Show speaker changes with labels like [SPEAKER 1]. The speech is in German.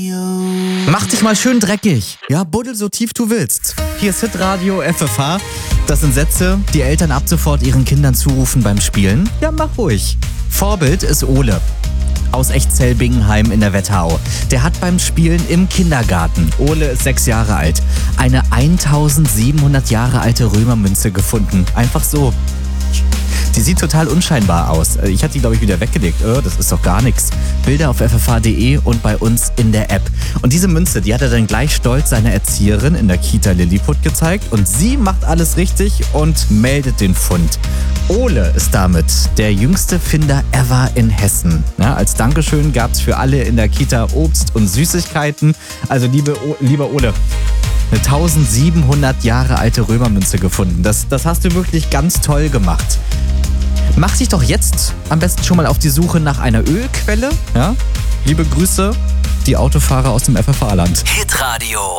[SPEAKER 1] Mach dich mal schön dreckig. Ja, buddel so tief du willst. Hier ist Hitradio FFH. Das sind Sätze, die Eltern ab sofort ihren Kindern zurufen beim Spielen. Ja, mach ruhig. Vorbild ist Ole aus Echtzell-Bingenheim in der Wetterau. Der hat beim Spielen im Kindergarten, Ole ist 6 Jahre alt, eine 1700 Jahre alte Römermünze gefunden. Einfach so. Die sieht total unscheinbar aus. Ich hatte die, glaube ich, wieder weggelegt. Das ist doch gar nichts. Bilder auf ffh.de und bei uns in der App. Und diese Münze, die hat er dann gleich stolz seiner Erzieherin in der Kita Lilliput gezeigt. Und sie macht alles richtig und meldet den Fund. Ole ist damit der jüngste Finder ever in Hessen. Ja, als Dankeschön gab es für alle in der Kita Obst und Süßigkeiten. Also lieber Ole, eine 1700 Jahre alte Römermünze gefunden. Das hast du wirklich ganz toll gemacht. Mach dich doch jetzt am besten schon mal auf die Suche nach einer Ölquelle. Ja? Liebe Grüße, die Autofahrer aus dem FFH-Land.
[SPEAKER 2] Hitradio.